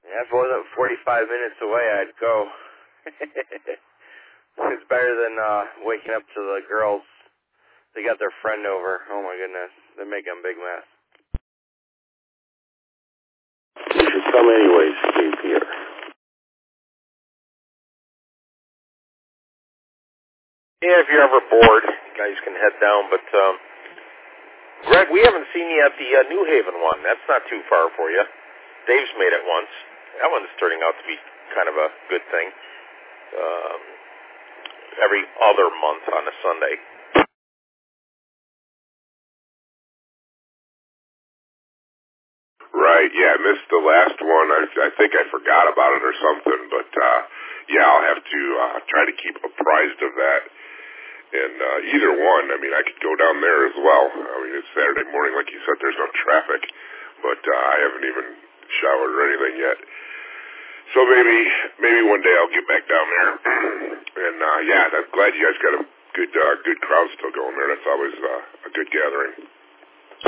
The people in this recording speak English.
If it wasn't 45 minutes away, I'd go. It's better than waking up to the girls. They got their friend over. Oh my goodness, they're making a big mess. You should come anyways, Steve, here. Yeah, if you're ever bored, you guys can head down. But, Greg, we haven't seen you at the New Haven one. That's not too far for you. Dave's made it once. That one's turning out to be kind of a good thing. Every other month on a Sunday. Right, yeah, I missed the last one. I think I forgot about it or something, but yeah, I'll have to try to keep apprised of that. And either one, I mean, I could go down there as well. I mean, it's Saturday morning, like you said, there's no traffic, but I haven't even showered or anything yet. So maybe one day I'll get back down there. And yeah, I'm glad you guys got a good crowd still going there. That's always a good gathering.